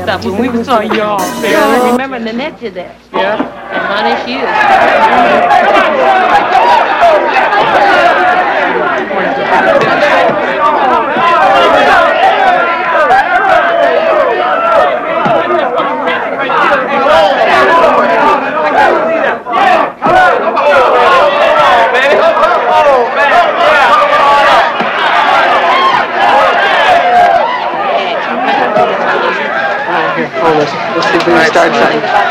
stuff when we saw y'all. Yeah, I remember Nanette did that. Yeah. And Honey Hughes. Let's see if we can start something.